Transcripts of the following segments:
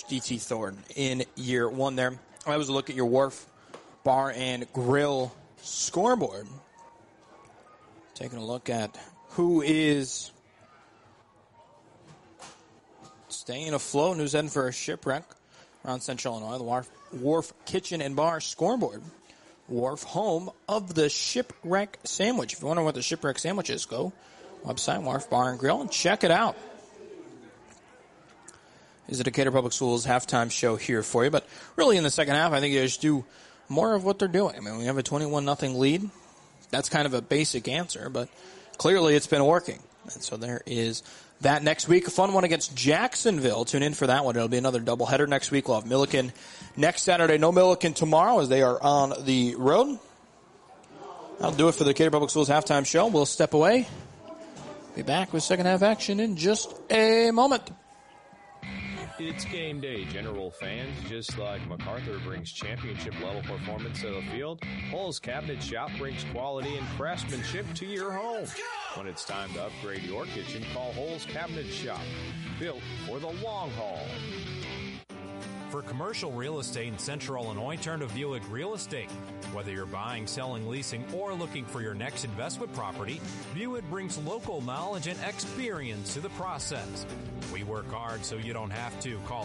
DT Thornton in year one there. That was a look at your Wharf Bar and Grill scoreboard. Taking a look at who is staying afloat, who's heading for a shipwreck around Central Illinois. The Wharf Kitchen and Bar scoreboard. Wharf, home of the Shipwreck Sandwich. If you wonder what the Shipwreck Sandwich is, go website, Wharf Bar and Grill, and check it out. Is the Decatur Public Schools halftime show here for you. But really in the second half, I think they just do more of what they're doing. I mean, we have a 21-0 lead. That's kind of a basic answer, but clearly it's been working. And so there is that next week. A fun one against Jacksonville. Tune in for that one. It'll be another doubleheader next week. We'll have Milliken next Saturday. No Milliken tomorrow as they are on the road. That'll do it for the Decatur Public Schools halftime show. We'll step away. Be back with second half action in just a moment. It's game day, General fans. Just like MacArthur brings championship-level performance to the field, Hull's Cabinet Shop brings quality and craftsmanship to your home. When it's time to upgrade your kitchen, call Hull's Cabinet Shop, built for the long haul. For commercial real estate in Central Illinois, turn to Buick Real Estate. Whether you're buying, selling, leasing, or looking for your next investment property, Buick brings local knowledge and experience to the process. We work hard so you don't have to. Call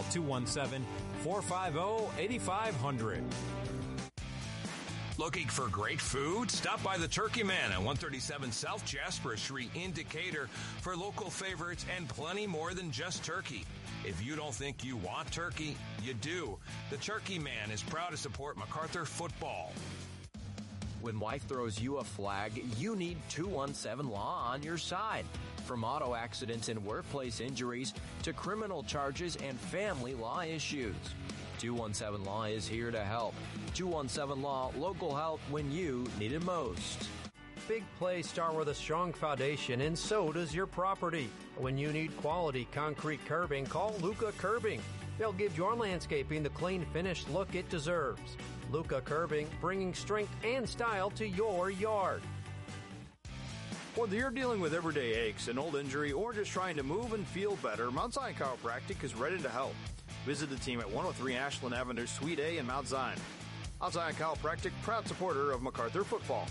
217-450-8500. Looking for great food? Stop by the Turkey Man at 137 South Jasper Street in Decatur for local favorites and plenty more than just turkey. If you don't think you want turkey, you do. The Turkey Man is proud to support MacArthur football. When life throws you a flag, you need 217 Law on your side. From auto accidents and workplace injuries to criminal charges and family law issues, 217 Law is here to help. 217 Law, local help when you need it most. Big plays start with a strong foundation, and so does your property. When you need quality concrete curbing, call Luca Curbing. They'll give your landscaping the clean, finished look it deserves. Luca Curbing, bringing strength and style to your yard. Whether you're dealing with everyday aches, an old injury, or just trying to move and feel better, Mount Zion Chiropractic is ready to help. Visit the team at 103 Ashland Avenue, Suite A in Mount Zion. Mount Zion Chiropractic, proud supporter of MacArthur football.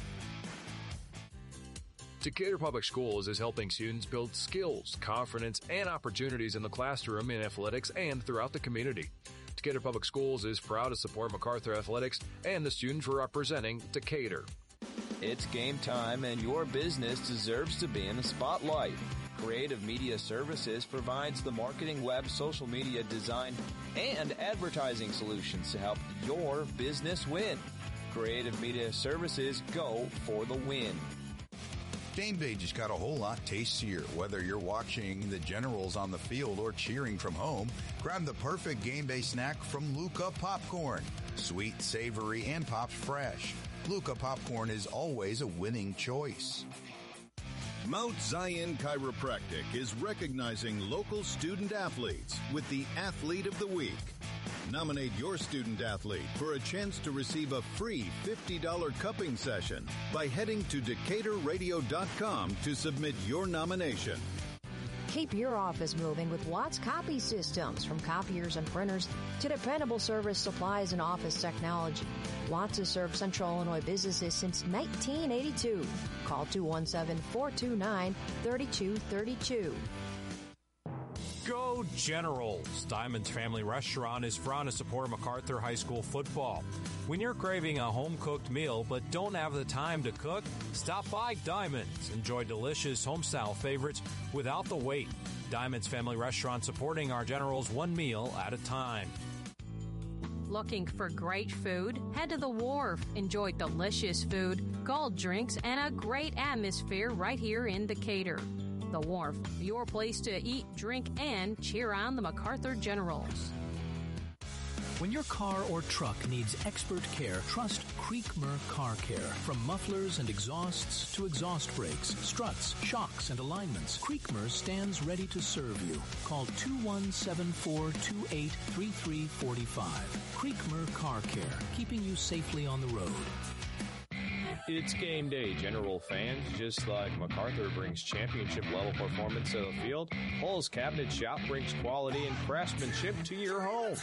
Decatur Public Schools is helping students build skills, confidence, and opportunities in the classroom, in athletics, and throughout the community. Decatur Public Schools is proud to support MacArthur athletics and the students representing Decatur. It's game time, and your business deserves to be in the spotlight. Creative Media Services provides the marketing, web, social media design, and advertising solutions to help your business win. Creative Media Services, go for the win. Game day just got a whole lot tastier. Whether you're watching the Generals on the field or cheering from home, grab the perfect game day snack from Luca Popcorn. Sweet, savory, and pops fresh. Luca Popcorn is always a winning choice. Mount Zion Chiropractic is recognizing local student athletes with the Athlete of the Week. Nominate your student athlete for a chance to receive a free $50 cupping session by heading to DecaturRadio.com to submit your nomination. Keep your office moving with Watts Copy Systems. From copiers and printers to dependable service supplies and office technology, Watts has served Central Illinois businesses since 1982. Call 217-429-3232. Go Generals! Diamond's Family Restaurant is proud to support MacArthur High School football. When you're craving a home-cooked meal but don't have the time to cook, stop by Diamond's. Enjoy delicious home-style favorites without the wait. Diamond's Family Restaurant, supporting our Generals one meal at a time. Looking for great food? Head to the Wharf. Enjoy delicious food, cold drinks, and a great atmosphere right here in Decatur. The Wharf, your place to eat, drink, and cheer on the MacArthur Generals. When your car or truck needs expert care, trust Creekmer Car Care. From mufflers and exhausts to exhaust brakes, struts, shocks, and alignments, Creekmer stands ready to serve you. Call 217-428-3345. Creekmer Car Care, keeping you safely on the road. It's game day, General fans. Just like MacArthur brings championship-level performance to the field, Hull's Cabinet Shop brings quality and craftsmanship to your home.